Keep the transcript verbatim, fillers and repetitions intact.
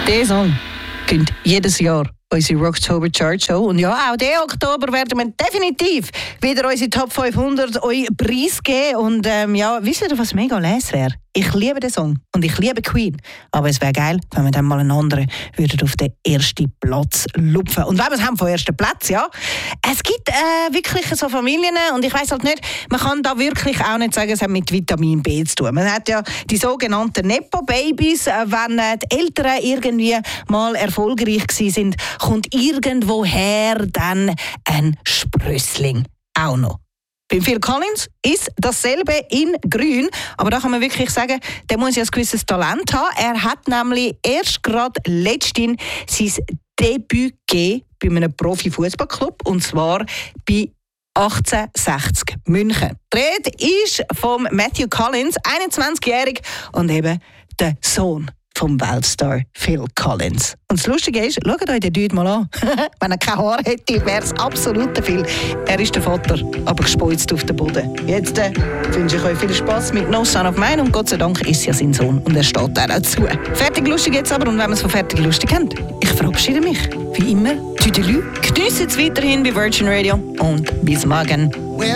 Dieser Song kommt jedes Jahr unsere Rocktober Chart Show. Und ja, auch diesen Oktober werden wir definitiv wieder unsere Top fünfhundert euch preisgeben. Und ähm, ja, wisst ihr, was mega les wäre? Ich liebe den Song und ich liebe Queen. Aber es wäre geil, wenn wir dann mal einen anderen würden auf den ersten Platz lupfen. Und wenn wir es haben vom ersten Platz, ja. Es gibt äh, wirklich so Familien und ich weiss halt nicht, man kann da wirklich auch nicht sagen, es hat mit Vitamin B zu tun. Man hat ja die sogenannten Nepo-Babys. Wenn äh, die Eltern irgendwie mal erfolgreich gewesen sind, kommt irgendwoher dann ein Sprössling auch noch. Bei Phil Collins ist dasselbe in grün, aber da kann man wirklich sagen, der muss ja ein gewisses Talent haben. Er hat nämlich erst gerade letztens sein Debüt gegeben bei einem Profi-Fußballclub, und zwar bei achtzehnhundertsechzig München. Die Rede ist von Matthew Collins, einundzwanzigjährig und eben der Sohn vom Weltstar Phil Collins. Und das Lustige ist, schaut euch den Dude mal an. Wenn er kein Haar hätte, wäre es absolut der Phil. Er ist der Vater, aber gespeuzt auf den Boden. Jetzt äh, wünsche ich euch viel Spass mit No Son of Mine und Gott sei Dank ist ja sein Sohn und er steht da auch zu. Fertig lustig jetzt aber, und wenn wir es von fertig lustig haben, ich verabschiede mich. Wie immer, Tüdelü. Geniessen es weiterhin bei Virgin Radio und bis morgen.